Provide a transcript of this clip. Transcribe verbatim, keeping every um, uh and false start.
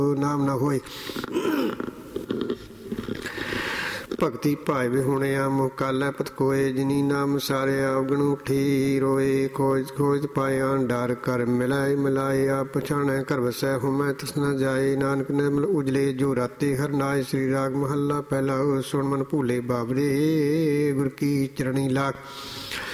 ਨਾਮ ਨਾ ਹੋਏ। ਭਗਤੀ ਭਾਵੇ ਹੁਣੇ ਆ ਮੁਖ ਕਾਲੈ ਪਤ ਕੋਏ, ਜਿਨੀ ਨਾਮ ਸਾਰਿਆ ਅਵਗਣ ਉਠੀ ਰੋਏ। ਖੋਜ ਖੋਜ ਪਾਇਆ ਡਰ ਕਰ ਮਿਲਾਏ, ਮਿਲਾਏ ਆਪ ਪਛਾਣੈ ਘਰ ਵਸੈ ਹੁਮੈ ਤਿਸ ਨ ਜਾਏ। ਨਾਨਕ ਨਿਰਮਲ ਉਜਲੇ ਜੋ ਰਾਤੇ ਹਰ ਨਾਏ, ਸ੍ਰੀ ਰਾਗ ਮਹੱਲਾ ਪਹਿਲਾ। ਸੁਣ ਮਨ ਭੂਲੇ ਬਾਬਰੇ ਗੁਰ ਕੀ ਚਰਣੀ ਲਾਗ।